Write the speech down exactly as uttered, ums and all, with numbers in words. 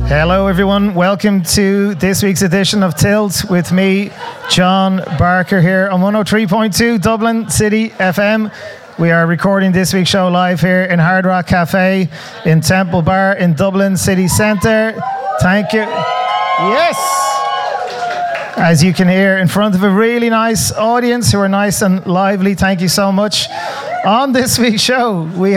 Hello everyone, welcome to this week's edition of Tilt with me, John Barker, here on one oh three point two Dublin City F M. We are recording this week's show live here in Hard Rock Cafe in Temple Bar in Dublin City Centre. Thank you. Yes! As you can hear, in front of a really nice audience who are nice and lively. Thank you so much. On this week's show, we